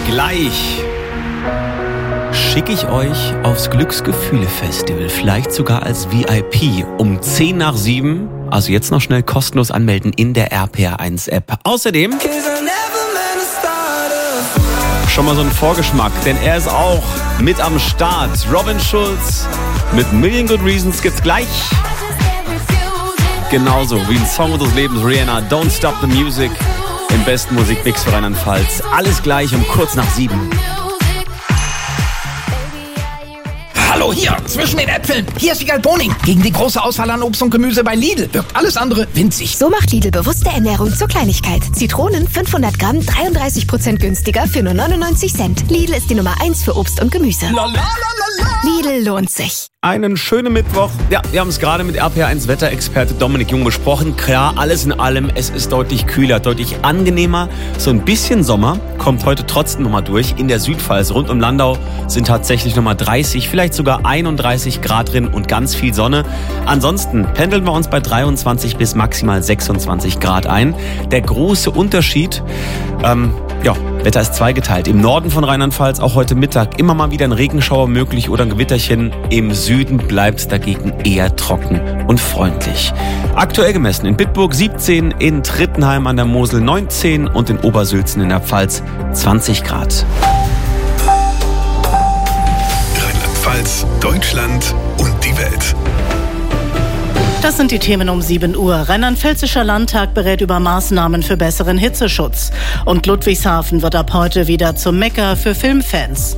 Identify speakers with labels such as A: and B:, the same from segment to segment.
A: Gleich schicke ich euch aufs Glücksgefühle-Festival, vielleicht sogar als VIP um 6:50. Also jetzt noch schnell kostenlos anmelden in der RPR1-App. Außerdem schon mal so ein Vorgeschmack, denn er ist auch mit am Start. Robin Schulz mit Million Good Reasons gibt's gleich. Genauso wie ein Song unseres Lebens, Rihanna, Don't Stop the Music im besten Musikmix für Rheinland-Pfalz. Alles gleich um kurz nach 7.
B: Hallo, hier, zwischen den Äpfeln. Hier ist Wiegald Boning. Gegen die große Auswahl an Obst und Gemüse bei Lidl wirkt alles andere winzig.
C: So macht Lidl bewusste Ernährung zur Kleinigkeit. Zitronen 500 Gramm, 33% günstiger für nur 99 Cent. Lidl ist die Nummer 1 für Obst und Gemüse. Lidl lohnt sich.
A: Einen schönen Mittwoch. Ja, wir haben es gerade mit RPR1 Wetterexperte Dominik Jung besprochen. Klar, alles in allem, es ist deutlich kühler, deutlich angenehmer. So ein bisschen Sommer kommt heute trotzdem nochmal durch. In der Südpfalz rund um Landau sind tatsächlich nochmal 30, vielleicht sogar 31 Grad drin und ganz viel Sonne. Ansonsten pendeln wir uns bei 23 bis maximal 26 Grad ein. Der große Unterschied, Wetter ist zweigeteilt. Im Norden von Rheinland-Pfalz auch heute Mittag immer mal wieder ein Regenschauer möglich oder ein Gewitterchen. Im Süden bleibt es dagegen eher trocken und freundlich. Aktuell gemessen in Bitburg 17, in Trittenheim an der Mosel 19 und in Obersülzen in der Pfalz 20 Grad.
D: Rheinland-Pfalz, Deutschland und die Welt.
E: Das sind die Themen um 7 Uhr. Rheinland-Pfälzischer Landtag berät über Maßnahmen für besseren Hitzeschutz. Und Ludwigshafen wird ab heute wieder zum Mekka für Filmfans.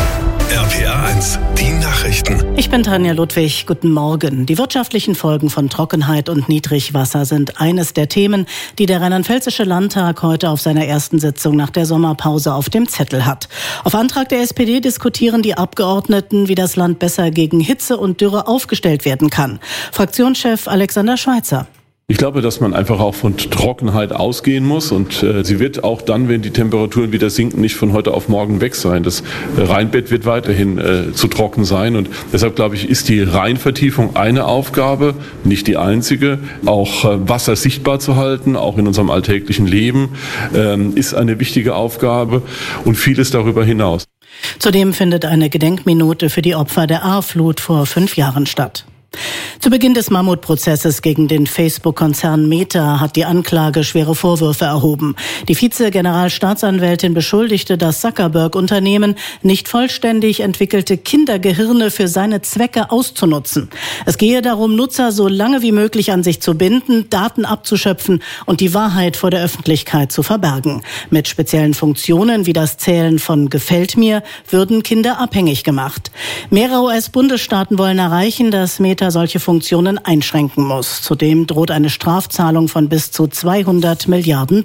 D: RPR1, die Nachrichten.
E: Ich bin Tanja Ludwig. Guten Morgen. Die wirtschaftlichen Folgen von Trockenheit und Niedrigwasser sind eines der Themen, die der Rheinland-Pfälzische Landtag heute auf seiner ersten Sitzung nach der Sommerpause auf dem Zettel hat. Auf Antrag der SPD diskutieren die Abgeordneten, wie das Land besser gegen Hitze und Dürre aufgestellt werden kann. Fraktionschef Alexander Schweitzer.
F: Ich glaube, dass man einfach auch von Trockenheit ausgehen muss und sie wird auch dann, wenn die Temperaturen wieder sinken, nicht von heute auf morgen weg sein. Das Rheinbett wird weiterhin zu trocken sein und deshalb glaube ich, ist die Rheinvertiefung eine Aufgabe, nicht die einzige. Auch Wasser sichtbar zu halten, auch in unserem alltäglichen Leben, ist eine wichtige Aufgabe und vieles darüber hinaus.
E: Zudem findet eine Gedenkminute für die Opfer der Ahrflut vor 5 Jahren statt. Zu Beginn des Mammutprozesses gegen den Facebook-Konzern Meta hat die Anklage schwere Vorwürfe erhoben. Die Vize-Generalstaatsanwältin beschuldigte das Zuckerberg-Unternehmen, nicht vollständig entwickelte Kindergehirne für seine Zwecke auszunutzen. Es gehe darum, Nutzer so lange wie möglich an sich zu binden, Daten abzuschöpfen und die Wahrheit vor der Öffentlichkeit zu verbergen. Mit speziellen Funktionen wie das Zählen von Gefällt mir würden Kinder abhängig gemacht. Mehrere US-Bundesstaaten wollen erreichen, dass Meta solche Funktionen einschränken muss. Zudem droht eine Strafzahlung von bis zu $200 Milliarden.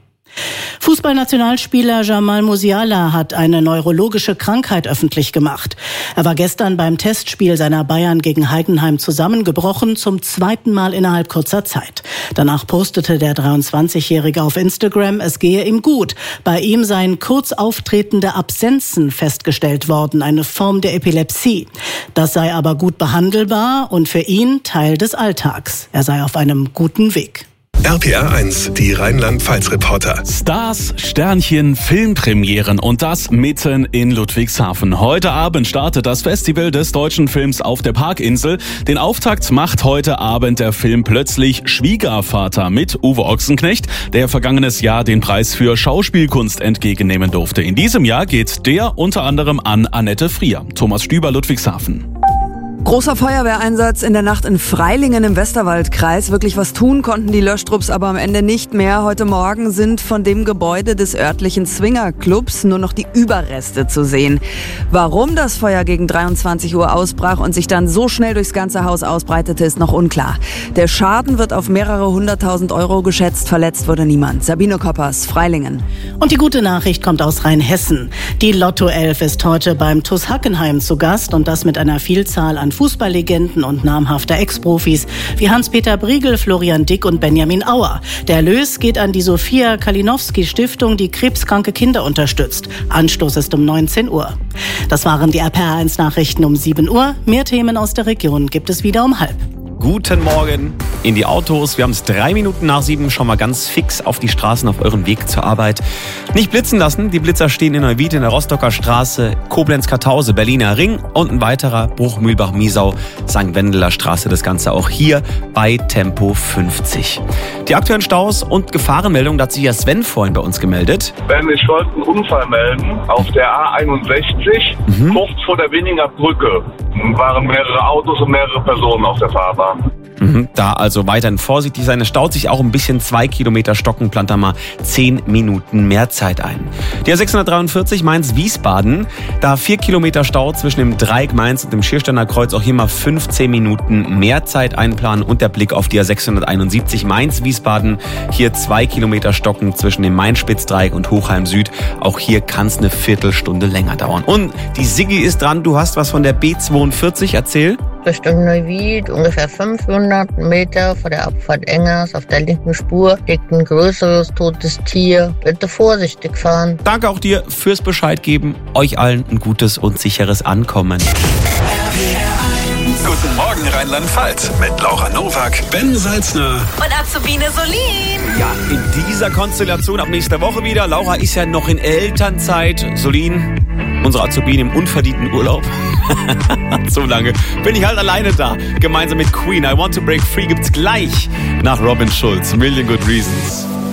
E: Fußballnationalspieler Jamal Musiala hat eine neurologische Krankheit öffentlich gemacht. Er war gestern beim Testspiel seiner Bayern gegen Heidenheim zusammengebrochen, zum 2. Mal innerhalb kurzer Zeit. Danach postete der 23-Jährige auf Instagram, es gehe ihm gut. Bei ihm seien kurz auftretende Absenzen festgestellt worden, eine Form der Epilepsie. Das sei aber gut behandelbar und für ihn Teil des Alltags. Er sei auf einem guten Weg.
D: RPR1, die Rheinland-Pfalz-Reporter.
G: Stars, Sternchen, Filmpremieren und das mitten in Ludwigshafen. Heute Abend startet das Festival des deutschen Films auf der Parkinsel. Den Auftakt macht heute Abend der Film Plötzlich Schwiegervater mit Uwe Ochsenknecht, der vergangenes Jahr den Preis für Schauspielkunst entgegennehmen durfte. In diesem Jahr geht der unter anderem an Annette Frier. Thomas Stüber, Ludwigshafen.
H: Großer Feuerwehreinsatz in der Nacht in Freilingen im Westerwaldkreis. Wirklich was tun konnten die Löschtrupps aber am Ende nicht mehr. Heute Morgen sind von dem Gebäude des örtlichen Swingerclubs nur noch die Überreste zu sehen. Warum das Feuer gegen 23 Uhr ausbrach und sich dann so schnell durchs ganze Haus ausbreitete, ist noch unklar. Der Schaden wird auf mehrere 100.000 Euro geschätzt. Verletzt wurde niemand. Sabine Koppers, Freilingen.
E: Und die gute Nachricht kommt aus Rheinhessen. Die Lotto 11 ist heute beim TuS Hackenheim zu Gast und das mit einer Vielzahl an Fußballlegenden und namhafter Ex-Profis wie Hans-Peter Briegel, Florian Dick und Benjamin Auer. Der Erlös geht an die Sophia Kalinowski-Stiftung, die krebskranke Kinder unterstützt. Anstoß ist um 19 Uhr. Das waren die RPR1-Nachrichten um 7 Uhr. Mehr Themen aus der Region gibt es wieder um 12:30.
A: guten Morgen in die Autos. Wir haben es 3 Minuten nach 7. Schon mal ganz fix auf die Straßen auf eurem Weg zur Arbeit. Nicht blitzen lassen. Die Blitzer stehen in Neuwied in der Rostocker Straße, Koblenz-Kartause, Berliner Ring und ein weiterer Bruch Mühlbach-Miesau, St. Wendeler Straße. Das Ganze auch hier bei Tempo 50. Die aktuellen Staus und Gefahrenmeldungen, da hat sich ja Sven vorhin bei uns gemeldet.
I: Ich wollte einen Unfall melden auf der A61, kurz vor der Winninger Brücke. Waren mehrere Autos und mehrere Personen auf der Fahrbahn.
A: Da also weiterhin vorsichtig sein. Es staut sich auch ein bisschen. 2 Kilometer Stocken, plant da mal 10 Minuten mehr Zeit ein. Der 643 Mainz-Wiesbaden, da 4 Kilometer Stau zwischen dem Dreieck Mainz und dem Schiersteiner Kreuz. Auch hier mal 15 Minuten mehr Zeit einplanen. Und der Blick auf die 671 Mainz-Wiesbaden. Hier 2 Kilometer Stocken zwischen dem Main-Spitzdreieck und Hochheim Süd. Auch hier kann es eine Viertelstunde länger dauern. Und die Siggi ist dran. Du hast was von der B42, erzähl.
J: Richtung Neuwied, ungefähr 500 Meter vor der Abfahrt Engers auf der linken Spur liegt ein größeres totes Tier. Bitte vorsichtig fahren.
A: Danke auch dir fürs Bescheid geben. Euch allen ein gutes und sicheres Ankommen.
D: Guten Morgen Rheinland-Pfalz mit Laura Nowak, Ben Salzner
C: Und Azubine Solin.
A: Ja, in dieser Konstellation ab nächster Woche wieder. Laura ist ja noch in Elternzeit. Solin, unsere Azubine im unverdienten Urlaub. So lange bin ich halt alleine da. Gemeinsam mit Queen. I Want to Break Free gibt's gleich nach Robin Schulz. Million Good Reasons.